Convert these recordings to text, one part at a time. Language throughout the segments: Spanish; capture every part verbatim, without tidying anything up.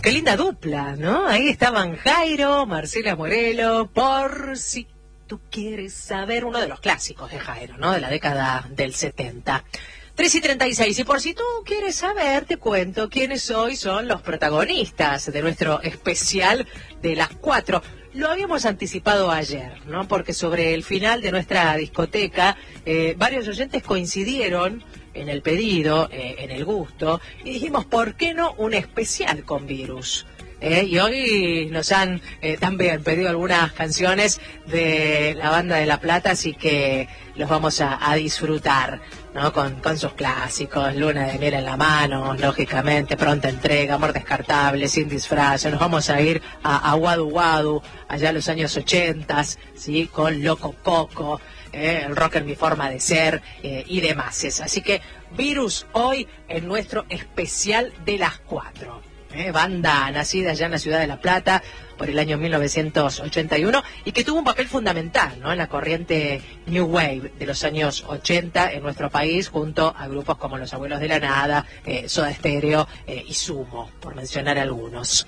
Qué linda dupla, ¿no? Ahí estaban Jairo, Marcela Morelo, por si tú quieres saber, uno de los clásicos de Jairo, ¿no? De la década del setenta. tres y treinta y seis, y por si tú quieres saber, te cuento quiénes hoy son los protagonistas de nuestro especial de las cuatro. Lo habíamos anticipado ayer, ¿no? Porque sobre el final de nuestra discoteca, eh, varios oyentes coincidieron en el pedido, eh, en el gusto, y dijimos, ¿por qué no un especial con Virus? Eh, y hoy nos han eh, también pedido algunas canciones de la banda de La Plata, así que los vamos a, a disfrutar, ¿no? Con, con sus clásicos, Luna de Miel en la mano, lógicamente, Pronta Entrega, Amor Descartable, Sin Disfraz. Nos vamos a ir a, a Wadu Wadu, allá a los años ochentas, ¿sí? Con Loco Coco, eh, el rock en mi forma de ser, eh, y demás. Así que Virus hoy en nuestro especial de las cuatro. Eh, banda nacida allá en la ciudad de La Plata por el año mil novecientos ochenta y uno y que tuvo un papel fundamental, ¿no? En la corriente New Wave de los años ochenta en nuestro país, junto a grupos como Los Abuelos de la Nada, eh, Soda Stereo eh, y Sumo, por mencionar algunos.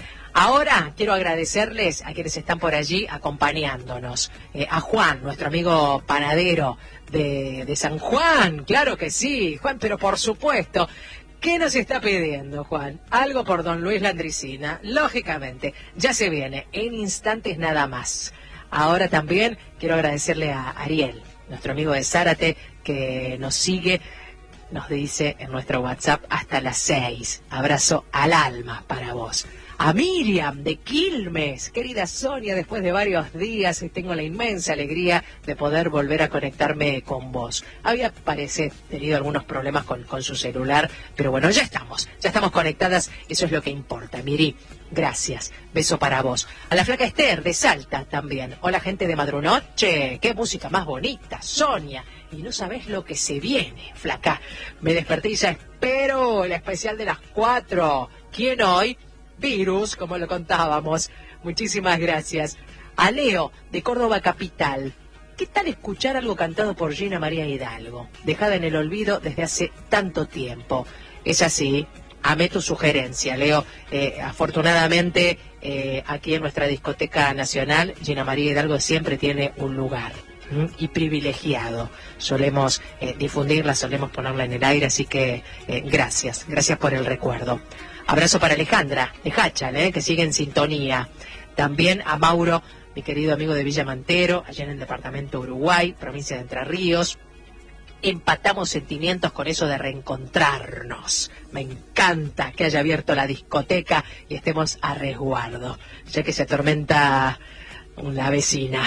Ahora quiero agradecerles a quienes están por allí acompañándonos. Eh, a Juan, nuestro amigo panadero de, de San Juan, claro que sí, Juan, pero por supuesto. ¿Qué nos está pidiendo, Juan? Algo por don Luis Landricina. Lógicamente, ya se viene, en instantes nada más. Ahora también quiero agradecerle a Ariel, nuestro amigo de Zárate, que nos sigue, nos dice en nuestro WhatsApp hasta las seis. Abrazo al alma para vos. A Miriam de Quilmes, querida Sonia, después de varios días tengo la inmensa alegría de poder volver a conectarme con vos. Había, parece, tenido algunos problemas con, con su celular, pero bueno, ya estamos, ya estamos conectadas, eso es lo que importa. Miri, gracias, beso para vos. A la flaca Esther de Salta también. Hola gente de Madrunoche, qué música más bonita, Sonia. Y no sabés lo que se viene, flaca. Me desperté y ya espero el especial de las cuatro. ¿Quién hoy? Virus, como lo contábamos. Muchísimas gracias. A Leo, de Córdoba Capital. ¿Qué tal escuchar algo cantado por Gina María Hidalgo? Dejada en el olvido desde hace tanto tiempo. Es así. Amé tu sugerencia, Leo. Eh, afortunadamente, eh, aquí en nuestra discoteca nacional, Gina María Hidalgo siempre tiene un lugar. Y privilegiado. Solemos eh, difundirla, solemos ponerla en el aire, así que eh, gracias. Gracias por el recuerdo. Abrazo para Alejandra de Hachal, eh, que sigue en sintonía. También a Mauro, mi querido amigo de Villa Mantero, allá en el departamento Uruguay, provincia de Entre Ríos. Empatamos sentimientos con eso de reencontrarnos. Me encanta que haya abierto la discoteca y estemos a resguardo, ya que se atormenta la vecina.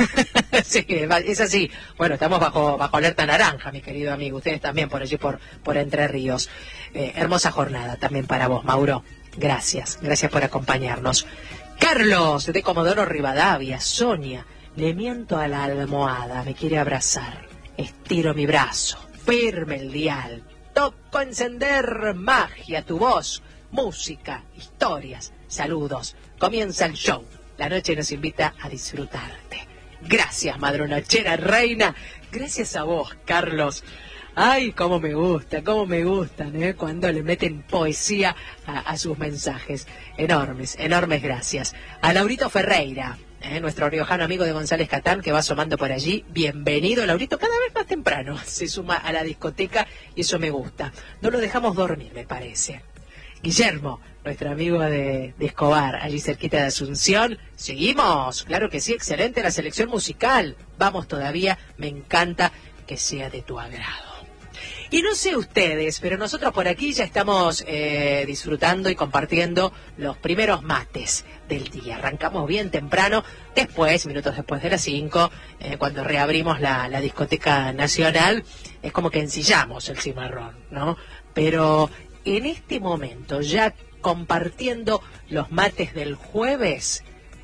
Sí, es así. Bueno, estamos bajo bajo alerta naranja, mi querido amigo. Ustedes también por allí, por, por Entre Ríos. Eh, hermosa jornada también para vos, Mauro. Gracias, gracias por acompañarnos. Carlos, de Comodoro Rivadavia. Sonia, le miento a la almohada, me quiere abrazar. Estiro mi brazo, firme el dial. Toco encender magia, tu voz, música, historias, saludos. Comienza el show. La noche nos invita a disfrutarte. Gracias, madrunochera reina. Gracias a vos, Carlos. Ay, cómo me gusta, cómo me gustan, ¿eh? Cuando le meten poesía a, a sus mensajes. Enormes, enormes gracias. A Laurito Ferreira, ¿eh? Nuestro riojano amigo de González Catán, que va asomando por allí. Bienvenido, Laurito, cada vez más temprano. Se suma a la discoteca y eso me gusta. No lo dejamos dormir, me parece. Guillermo, nuestro amigo de, de Escobar, allí cerquita de Asunción. Seguimos, claro que sí, excelente la selección musical. Vamos todavía, me encanta que sea de tu agrado. Y no sé ustedes, pero nosotros por aquí ya estamos eh, disfrutando y compartiendo los primeros mates del día. Arrancamos bien temprano, después, minutos después de las cinco, eh, cuando reabrimos la, la discoteca nacional, es como que ensillamos el cimarrón, ¿no? Pero en este momento, ya compartiendo los mates del jueves,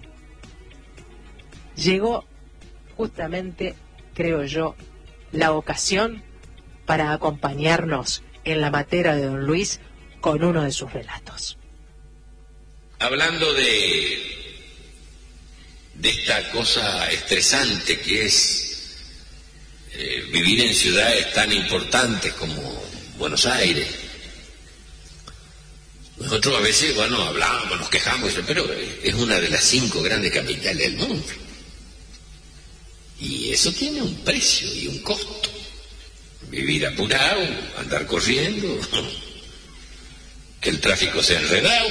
llegó justamente, creo yo, la ocasión para acompañarnos en la matera de don Luis con uno de sus relatos. Hablando de, de esta cosa estresante que es eh, vivir en ciudades tan importantes como Buenos Aires, Nosotros a veces, bueno, hablamos, nos quejamos, pero es una de las cinco grandes capitales del mundo. Y eso tiene un precio y un costo. Vivir apurado, andar corriendo, que el tráfico sea enredado.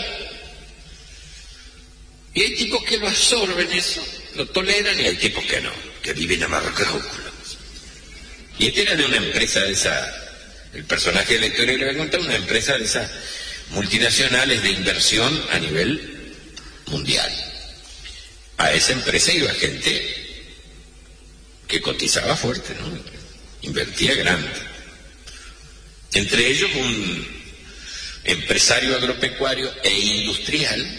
Y hay tipos que lo absorben eso, lo toleran, y hay tipos que no, que viven amargados. Y este era de una empresa de esa, el personaje de la historia que le voy a contar, una empresa de esas multinacionales de inversión a nivel mundial. A esa empresa iba gente que cotizaba fuerte, ¿no? Invertía grande. Entre ellos un empresario agropecuario e industrial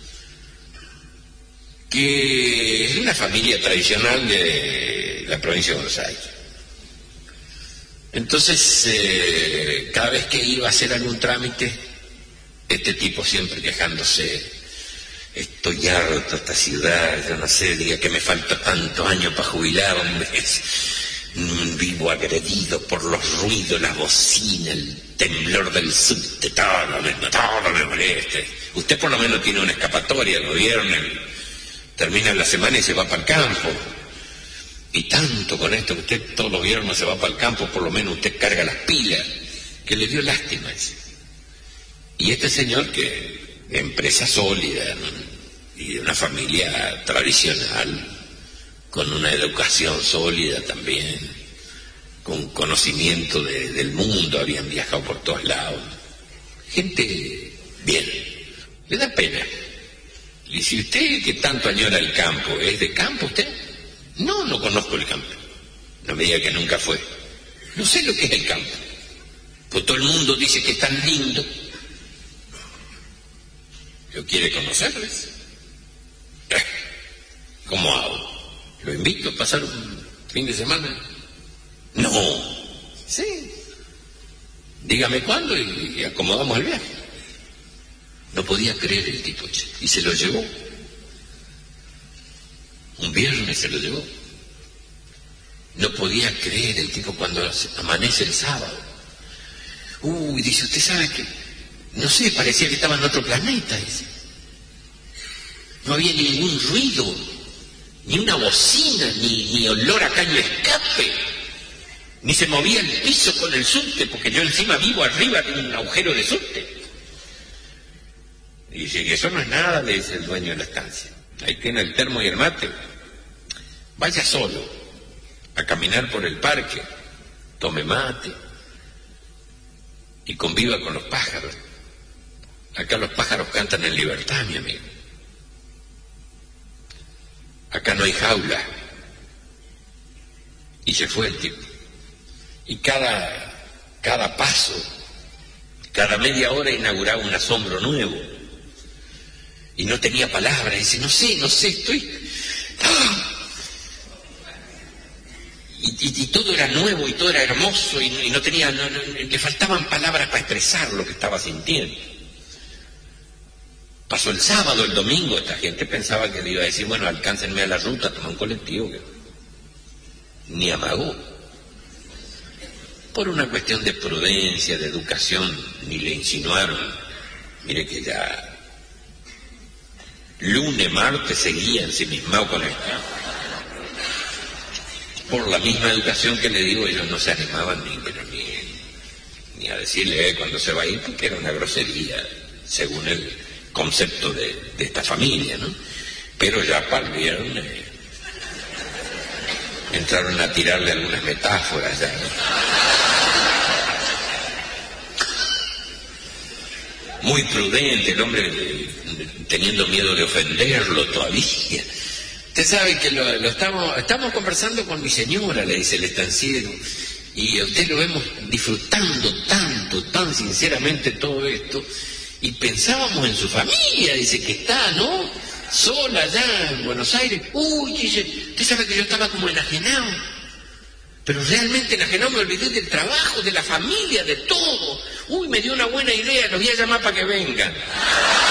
que es una familia tradicional de la provincia de Buenos Aires. Entonces, eh, cada vez que iba a hacer algún trámite, este tipo siempre quejándose: estoy harto de esta ciudad, yo no sé, diga que me falta tantos años para jubilarme, vivo agredido por los ruidos, la bocina, el temblor del subte, todo me, todo me molesta. Usted por lo menos tiene una escapatoria, el gobierno, termina la semana y se va para el campo. Y tanto con esto que usted todos los viernes se va para el campo, por lo menos usted carga las pilas, que le dio lástima ese. Y este señor, que empresa sólida, ¿no?, y de una familia tradicional, con una educación sólida también, con conocimiento de, del mundo, habían viajado por todos lados, gente bien, le da pena. Y si usted, que tanto añora el campo, ¿es de campo usted? No, no conozco el campo. No me diga que nunca fue. No sé lo que es el campo. Pues todo el mundo dice que es tan lindo. ¿Yo quiere conocerles? ¿Cómo hago? ¿Lo invito a pasar un fin de semana? No. Sí. Dígame cuándo y, y acomodamos el viaje. No podía creer el tipo, y se lo llevó. Un viernes se lo llevó. No podía creer el tipo cuando amanece el sábado. Uy, dice, usted sabe que, no sé, parecía que estaba en otro planeta, dice. No había ningún ruido, ni una bocina, ni, ni olor a caño escape, ni se movía el piso con el subte, porque yo encima vivo arriba de un agujero de subte. Y dice que eso no es nada, le dice el dueño de la estancia. Ahí tiene el termo y el mate. Vaya solo a caminar por el parque, tome mate y conviva con los pájaros. Acá los pájaros cantan en libertad, mi amigo. Acá no hay jaula. Y se fue el tipo. Y cada, cada paso, cada media hora inauguraba un asombro nuevo. Y no tenía palabras, dice, no sé, no sé, estoy... ¡Ah! Y, y, y todo era nuevo y todo era hermoso y, y no tenía, no, no, le faltaban palabras para expresar lo que estaba sintiendo. Pasó el sábado, el domingo, esta gente pensaba que le iba a decir, bueno, alcáncenme a la ruta, toma un colectivo, que ni amagó. Por una cuestión de prudencia, de educación, ni le insinuaron, mire que ya lunes, martes seguía ensimismado con esto. Por la misma educación que le digo, ellos no se animaban ni, pero ni, ni a decirle eh, cuando se va a ir, porque era una grosería, según el concepto de, de esta familia, ¿no? Pero ya para el viernes entraron a tirarle algunas metáforas ya, ¿no? Muy prudente el hombre, teniendo miedo de ofenderlo todavía. Usted sabe que lo, lo estamos, estamos conversando con mi señora, le dice el estanciero, y a usted lo vemos disfrutando tanto, tan sinceramente todo esto, y pensábamos en su familia, dice que está, ¿no? Sola allá en Buenos Aires. Uy, dice, usted sabe que yo estaba como enajenado, pero realmente enajenado, me olvidé del trabajo, de la familia, de todo. Uy, me dio una buena idea, los voy a llamar para que vengan.